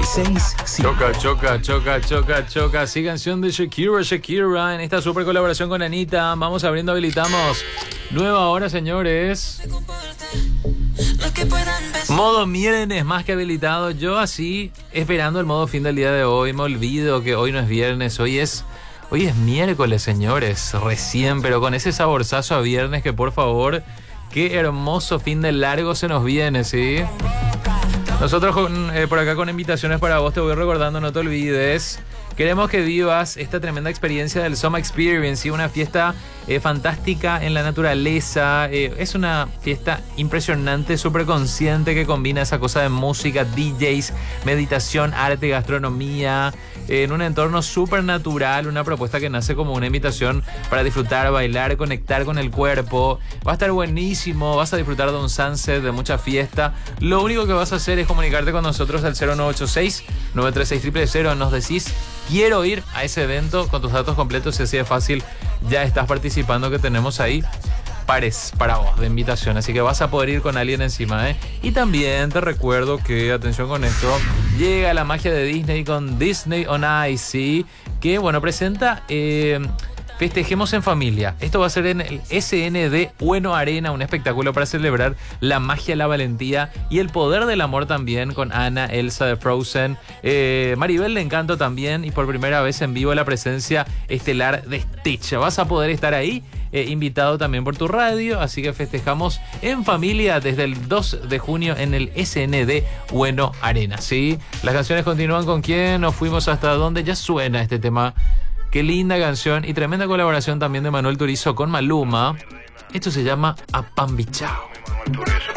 937. Choca, choca, choca, choca, choca. Sí, canción de Shakira en esta super colaboración con Anita. Vamos abriendo, habilitamos. Nueva hora, señores. Modo viernes más que habilitado. Yo así, esperando el modo fin del día de hoy. Me olvido que hoy no es viernes, hoy es miércoles, señores. Recién, pero con ese saborzazo a viernes que, por favor, qué hermoso fin de largo se nos viene, ¿sí? Nosotros por acá con invitaciones para vos, te voy recordando, no te olvides. Queremos que vivas esta tremenda experiencia del Soma Experience, ¿sí? Una fiesta fantástica en la naturaleza. Es una fiesta impresionante, súper consciente, que combina esa cosa de música, DJs, meditación, arte, gastronomía, en un entorno súper natural. Una propuesta que nace como una invitación para disfrutar, bailar, conectar con el cuerpo. Va a estar buenísimo, vas a disfrutar de un sunset, de mucha fiesta. Lo único que vas a hacer es comunicarte con nosotros al 0986-936-000. Nos decís: quiero ir a ese evento, con tus datos completos, y así de fácil ya estás participando, que tenemos ahí pares para vos de invitación, así que vas a poder ir con alguien encima, ¿eh? Y también te recuerdo que, atención con esto, llega la magia de Disney con Disney on Ice, ¿sí? Que, bueno, presenta Festejemos en Familia. Esto va a ser en el SND Ueno Arena, un espectáculo para celebrar la magia, la valentía y el poder del amor también, con Anna, Elsa de Frozen, Maribel de Encanto también, y por primera vez en vivo la presencia estelar de Stitch. Vas a poder estar ahí, invitado también por tu radio, así que festejamos en familia desde el 2 de junio en el SND Ueno Arena, ¿sí? Las canciones continúan. ¿Con quién nos fuimos? ¿Hasta dónde? Ya suena este tema. Qué linda canción y tremenda colaboración también de Manuel Turizo con Maluma. Esto se llama Apambichao.